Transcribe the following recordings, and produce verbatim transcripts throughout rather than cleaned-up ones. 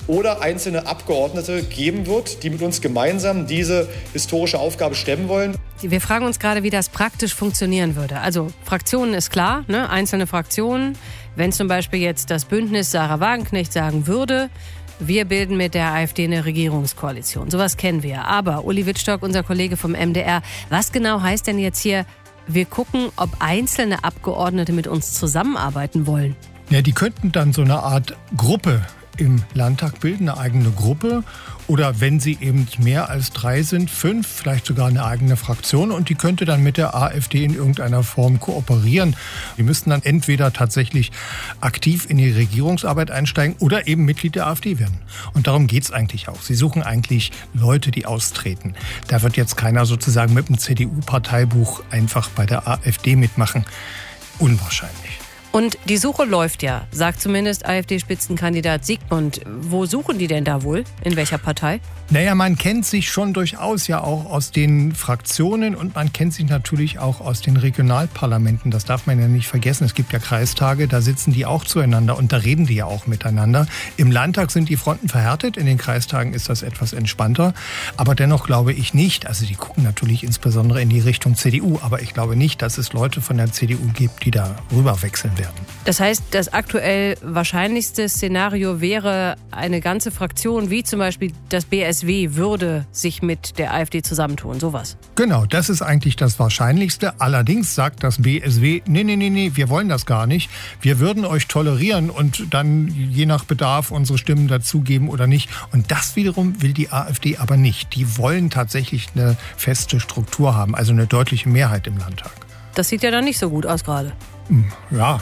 oder einzelne Abgeordnete geben wird, die mit uns gemeinsam diese historische Aufgabe stemmen wollen. Wir fragen uns gerade, wie das praktisch funktionieren würde. Also Fraktionen ist klar, ne? Einzelne Fraktionen. Wenn zum Beispiel jetzt das Bündnis Sarah Wagenknecht sagen würde, wir bilden mit der AfD eine Regierungskoalition. Sowas kennen wir. Aber Uli Wittstock, unser Kollege vom M D R, was genau heißt denn jetzt hier, wir gucken, ob einzelne Abgeordnete mit uns zusammenarbeiten wollen? Ja, die könnten dann so eine Art Gruppe im Landtag bilden, eine eigene Gruppe. Oder wenn sie eben mehr als drei sind, fünf, vielleicht sogar eine eigene Fraktion. Und die könnte dann mit der AfD in irgendeiner Form kooperieren. Die müssten dann entweder tatsächlich aktiv in die Regierungsarbeit einsteigen oder eben Mitglied der AfD werden. Und darum geht's eigentlich auch. Sie suchen eigentlich Leute, die austreten. Da wird jetzt keiner sozusagen mit dem C D U-Parteibuch einfach bei der AfD mitmachen. Unwahrscheinlich. Und die Suche läuft ja, sagt zumindest AfD-Spitzenkandidat Sigmund. Wo suchen die denn da wohl? In welcher Partei? Naja, man kennt sich schon durchaus ja auch aus den Fraktionen und man kennt sich natürlich auch aus den Regionalparlamenten. Das darf man ja nicht vergessen. Es gibt ja Kreistage, da sitzen die auch zueinander und da reden die ja auch miteinander. Im Landtag sind die Fronten verhärtet, in den Kreistagen ist das etwas entspannter. Aber dennoch glaube ich nicht, also die gucken natürlich insbesondere in die Richtung C D U, aber ich glaube nicht, dass es Leute von der C D U gibt, die da rüber wechseln werden. Das heißt, das aktuell wahrscheinlichste Szenario wäre, eine ganze Fraktion, wie zum Beispiel das B S W, würde sich mit der AfD zusammentun, sowas. Genau, das ist eigentlich das Wahrscheinlichste. Allerdings sagt das B S W, nee, nee, nee, nee, wir wollen das gar nicht. Wir würden euch tolerieren und dann je nach Bedarf unsere Stimmen dazugeben oder nicht. Und das wiederum will die AfD aber nicht. Die wollen tatsächlich eine feste Struktur haben, also eine deutliche Mehrheit im Landtag. Das sieht ja dann nicht so gut aus gerade. Ja,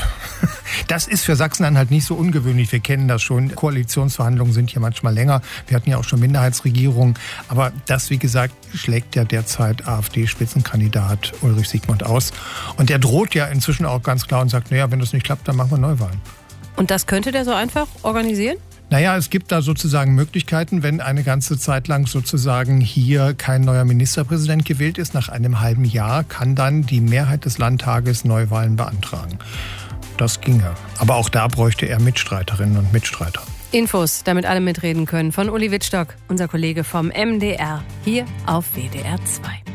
das ist für Sachsen-Anhalt nicht so ungewöhnlich. Wir kennen das schon. Koalitionsverhandlungen sind hier manchmal länger. Wir hatten ja auch schon Minderheitsregierungen. Aber das, wie gesagt, schlägt ja derzeit AfD-Spitzenkandidat Ulrich Sigmund aus. Und der droht ja inzwischen auch ganz klar und sagt, naja, wenn das nicht klappt, dann machen wir Neuwahlen. Und das könnte der so einfach organisieren? Naja, es gibt da sozusagen Möglichkeiten, wenn eine ganze Zeit lang sozusagen hier kein neuer Ministerpräsident gewählt ist. Nach einem halben Jahr kann dann die Mehrheit des Landtages Neuwahlen beantragen. Das ginge. Aber auch da bräuchte er Mitstreiterinnen und Mitstreiter. Infos, damit alle mitreden können, von Uli Wittstock, unser Kollege vom M D R, hier auf W D R zwei.